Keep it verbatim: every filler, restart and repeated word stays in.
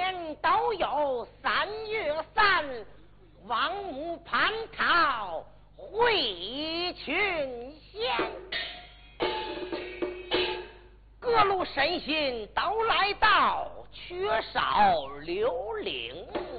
年都有三月三，王母蟠桃会群仙，各路神仙都来到，缺少刘伶。